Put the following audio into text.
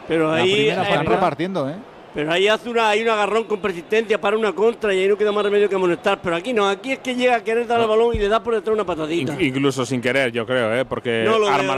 Pero ahí están repartiendo, ¿eh? Pero ahí hay un agarrón con persistencia para una contra y ahí no queda más remedio que amonestar. Pero aquí no, aquí es que llega a querer dar el balón y le da por detrás una patadita. Incluso sin querer, yo creo, porque no arma